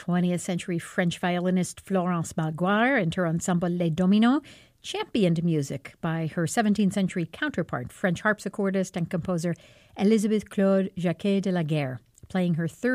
20th century French violinist Florence Malguire and her ensemble Les Dominos championed music by her 17th century counterpart, French harpsichordist and composer Elisabeth Claude Jacquet de la Guerre, playing her third